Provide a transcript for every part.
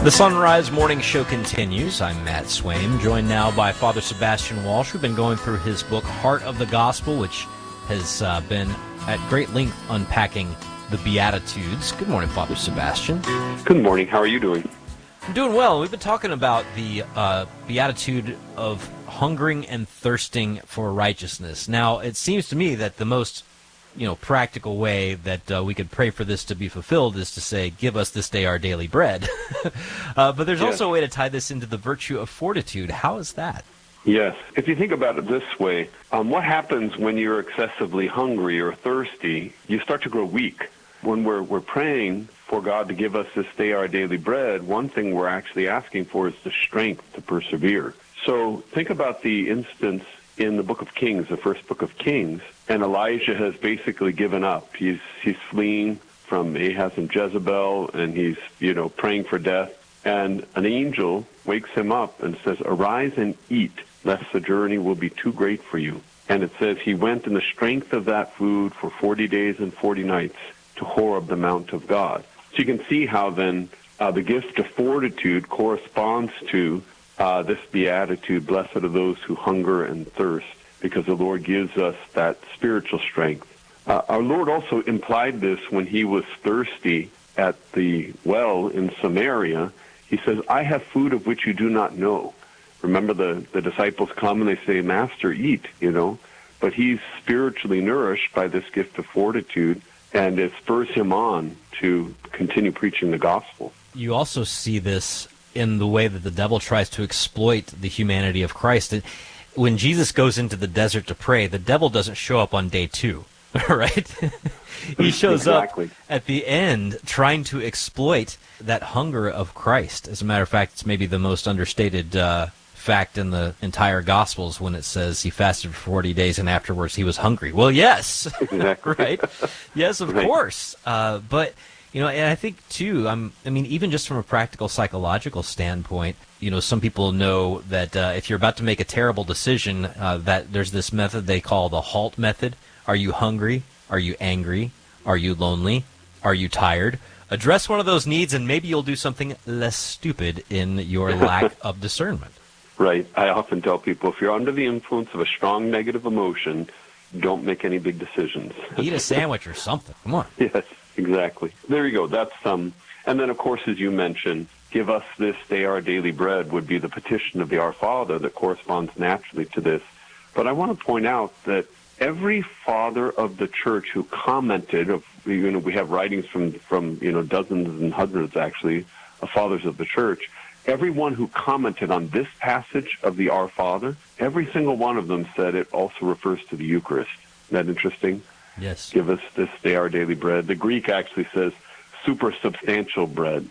The Sunrise Morning Show continues. I'm Matt Swaim, joined now by Father Sebastian Walsh. We've been going through his book, Heart of the Gospel, which has been at great length unpacking the Beatitudes. Good morning, Father Sebastian. Good morning. How are you doing? I'm doing well. We've been talking about the Beatitude of hungering and thirsting for righteousness. Now, it seems to me that the most practical way that we could pray for this to be fulfilled is to say, give us this day our daily bread. But there's also a way to tie this into the virtue of fortitude. How is that? Yes. If you think about it this way, what happens when you're excessively hungry or thirsty? You start to grow weak. When we're praying for God to give us this day our daily bread, one thing we're actually asking for is the strength to persevere. So think about the instance in the book of Kings, the first book of Kings, and Elijah has basically given up. He's fleeing from Ahaz and Jezebel, and he's, praying for death. And an angel wakes him up and says, "Arise and eat, lest the journey will be too great for you." And it says he went in the strength of that food for 40 days and 40 nights to Horeb, the mount of God. So you can see how then the gift of fortitude corresponds to this beatitude, blessed are those who hunger and thirst, because the Lord gives us that spiritual strength. Our Lord also implied this when he was thirsty at the well in Samaria. He says, "I have food of which you do not know." Remember, the disciples come and they say, "Master, eat," But he's spiritually nourished by this gift of fortitude, and it spurs him on to continue preaching the gospel. You also see this in the way that the devil tries to exploit the humanity of Christ. When Jesus goes into the desert to pray, the devil doesn't show up on day 2, right? He shows up at the end trying to exploit that hunger of Christ. As a matter of fact, it's maybe the most understated fact in the entire Gospels when it says he fasted for 40 days and afterwards he was hungry. Well, yes, exactly. Right? Yes, of course. But and I think, too, even just from a practical psychological standpoint, some people know that if you're about to make a terrible decision, that there's this method they call the HALT method. Are you hungry? Are you angry? Are you lonely? Are you tired? Address one of those needs, and maybe you'll do something less stupid in your lack of discernment. Right. I often tell people, if you're under the influence of a strong negative emotion, don't make any big decisions. Eat a sandwich or something. Come on. Yes. Exactly. There you go. That's and then, of course, as you mentioned, give us this day our daily bread would be the petition of the Our Father that corresponds naturally to this. But I want to point out that every father of the church who commented, we have writings from dozens and hundreds, actually, of fathers of the church, everyone who commented on this passage of the Our Father, every single one of them said it also refers to the Eucharist. Isn't that interesting? Yes. Give us this day our daily bread. The Greek actually says super substantial bread,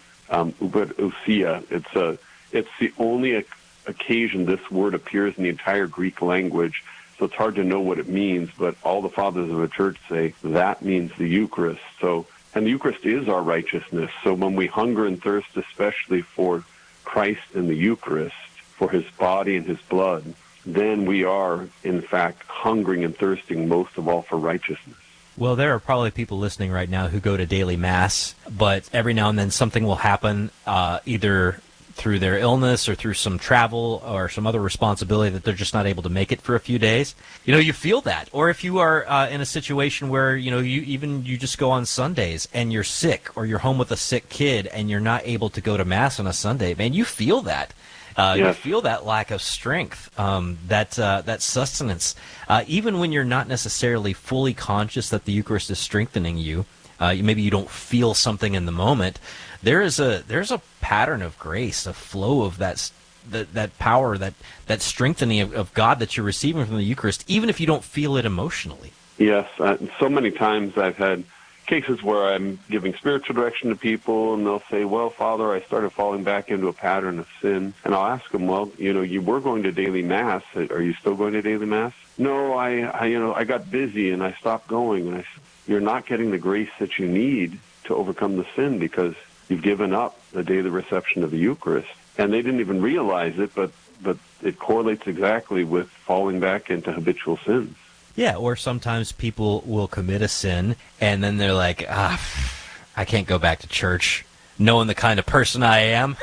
ousia. It's the only occasion this word appears in the entire Greek language, so it's hard to know what it means, but all the fathers of the church say that means the Eucharist. And the Eucharist is our righteousness. So when we hunger and thirst, especially for Christ in the Eucharist, for his body and his blood, then we are, in fact, hungering and thirsting most of all for righteousness. Well, there are probably people listening right now who go to daily Mass, but every now and then something will happen, either through their illness or through some travel or some other responsibility that they're just not able to make it for a few days. You feel that. Or if you are in a situation where, you just go on Sundays and you're sick, or you're home with a sick kid and you're not able to go to Mass on a Sunday, man, you feel that. Yes. You feel that lack of strength, that sustenance. Even when you're not necessarily fully conscious that the Eucharist is strengthening you, maybe you don't feel something in the moment. There's a pattern of grace, a flow of that power, that strengthening of God that you're receiving from the Eucharist, even if you don't feel it emotionally. Yes, so many times I've had cases where I'm giving spiritual direction to people, and they'll say, "Well, Father, I started falling back into a pattern of sin." And I'll ask them, "Well, you were going to daily Mass. Are you still going to daily Mass?" "No, I got busy and I stopped going." And I said, "You're not getting the grace that you need to overcome the sin because you've given up the daily reception of the Eucharist." And they didn't even realize it, but it correlates exactly with falling back into habitual sins. Yeah, or sometimes people will commit a sin, and then they're like, I can't go back to church, knowing the kind of person I am.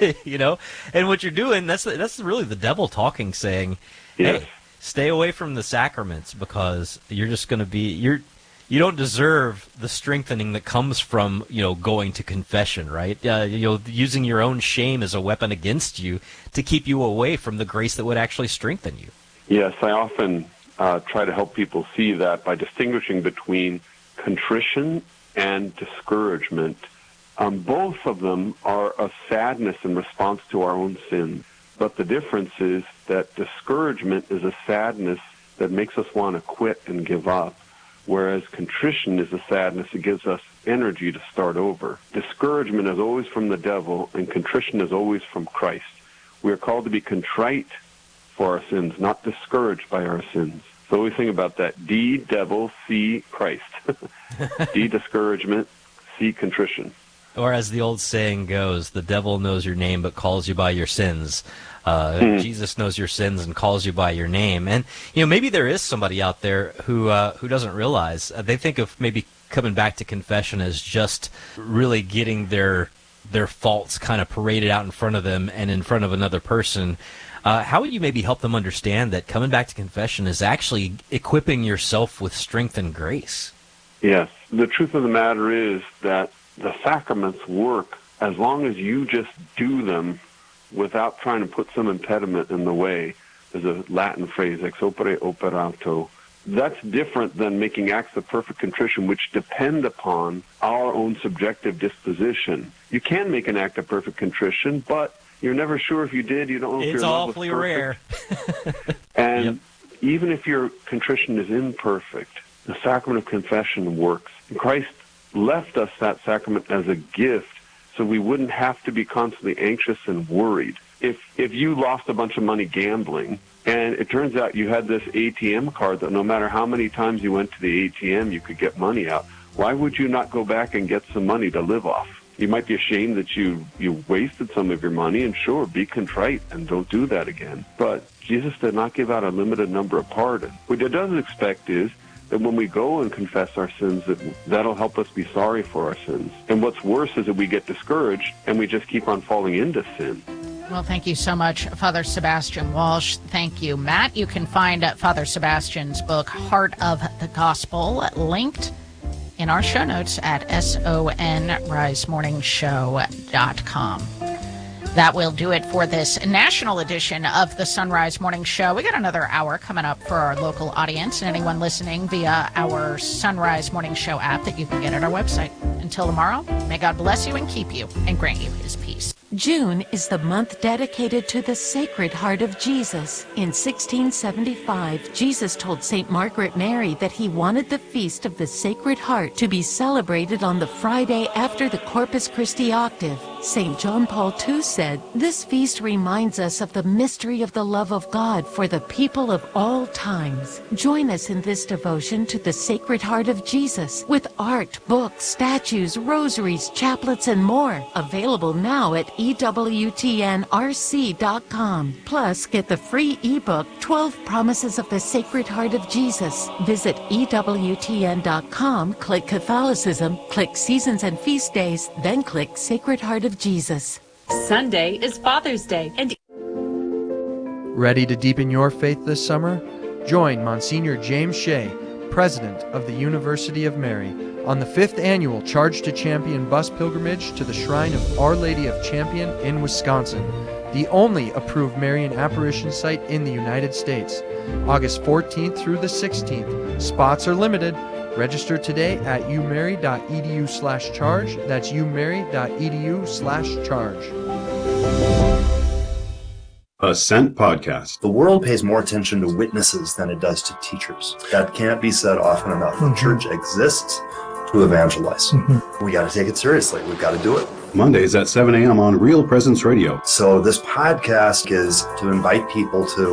you know. And what you're doing, that's really the devil talking, saying, Yes. hey, stay away from the sacraments because you're just going to be, you don't deserve the strengthening that comes from, going to confession, right? Using your own shame as a weapon against you to keep you away from the grace that would actually strengthen you. Yes, I often try to help people see that by distinguishing between contrition and discouragement. Both of them are a sadness in response to our own sins. But the difference is that discouragement is a sadness that makes us want to quit and give up, whereas contrition is a sadness that gives us energy to start over. Discouragement is always from the devil, and contrition is always from Christ. We are called to be contrite for our sins, not discouraged by our sins. So always think about that. D, devil, C, Christ. D, discouragement, C, contrition. Or as the old saying goes, the devil knows your name but calls you by your sins. Jesus knows your sins and calls you by your name. And, maybe there is somebody out there who doesn't realize. They think of maybe coming back to confession as just really getting their faults kind of paraded out in front of them and in front of another person. How would you maybe help them understand that coming back to confession is actually equipping yourself with strength and grace? Yes. The truth of the matter is that the sacraments work as long as you just do them without trying to put some impediment in the way. There's a Latin phrase, ex opere operato. That's different than making acts of perfect contrition, which depend upon our own subjective disposition. You can make an act of perfect contrition, but you're never sure if you did. You don't know if it's your love was perfect. Rare. And even if your contrition is imperfect, the sacrament of confession works. And Christ left us that sacrament as a gift so we wouldn't have to be constantly anxious and worried. If you lost a bunch of money gambling and it turns out you had this ATM card that no matter how many times you went to the ATM you could get money out, why would you not go back and get some money to live off? You might be ashamed that you wasted some of your money, and sure, be contrite and don't do that again. But Jesus did not give out a limited number of pardons. What he does expect is that when we go and confess our sins, that'll help us be sorry for our sins. And what's worse is that we get discouraged and we just keep on falling into sin. Well, thank you so much, Father Sebastian Walsh. Thank you, Matt. You can find Father Sebastian's book, Heart of the Gospel, linked in our show notes at sonrisemorningshow.com. That will do it for this national edition of the Sunrise Morning Show. We got another hour coming up for our local audience and anyone listening via our Sunrise Morning Show app that you can get at our website. Until tomorrow, may God bless you and keep you and grant you his peace. June is the month dedicated to the Sacred Heart of Jesus. In 1675, Jesus told St. Margaret Mary that he wanted the Feast of the Sacred Heart to be celebrated on the Friday after the Corpus Christi octave. St. John Paul II said, "This feast reminds us of the mystery of the love of God for the people of all times." Join us in this devotion to the Sacred Heart of Jesus with art, books, statues, rosaries, chaplets, and more. Available now at EWTNRC.com. Plus, get the free ebook, 12 Promises of the Sacred Heart of Jesus. Visit EWTN.com, click Catholicism, click Seasons and Feast Days, then click Sacred Heart of Jesus. Sunday is Father's Day, and ready to deepen your faith this summer? Join Monsignor James Shea, President of the University of Mary, on the 5th annual Charge to Champion bus pilgrimage to the Shrine of Our Lady of Champion in Wisconsin, the only approved Marian apparition site in the United States. August 14th through the 16th. Spots are limited. Register today at umary.edu/charge. That's umary.edu/charge. Ascent Podcast. The world pays more attention to witnesses than it does to teachers. That can't be said often enough. The church exists to evangelize. We got to take it seriously. We've got to do it. Mondays at 7 a.m. on Real Presence Radio. So this podcast is to invite people to